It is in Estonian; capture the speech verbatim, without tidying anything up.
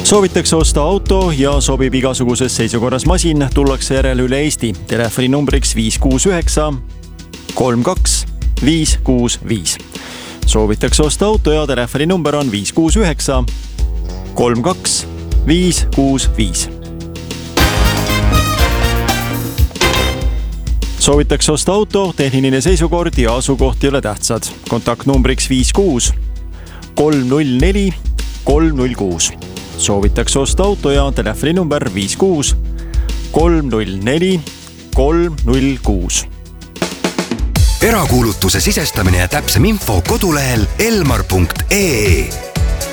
Soovitakse osta auto ja sobib igasuguses seisukorras masin, tullakse järele üle Eesti. Telefoni numbriks viis kuus üheksa kolm kaks viis kuus viis. Soovitakse osta auto ja telefoni number on viis kuus üheksa kolm kaks viis kuus viis. Soovitakse osta auto, tehniline seisukord ja asukoht ei ole tähtsad. Kontaktnumbriks viis kuus kolm null neli kolm null kuus. Soovitakse osta auto ja telefoni number viis kuus kolm null neli kolm null kuus. Erakuulutuse sisestamine ja täpsem info kodulehel elmar punkt ee.